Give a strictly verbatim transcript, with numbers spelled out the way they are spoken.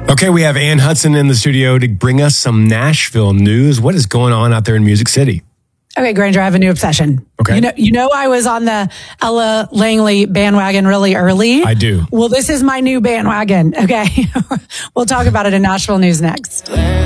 Okay, we have Ann Hudson in the studio to bring us some Nashville news. What is going on out there in Music City? Okay, Granger, I have a new obsession. Okay. You know, you know I was on the Ella Langley bandwagon really early. I do. Well, this is my new bandwagon. Okay. We'll talk about it in Nashville News next.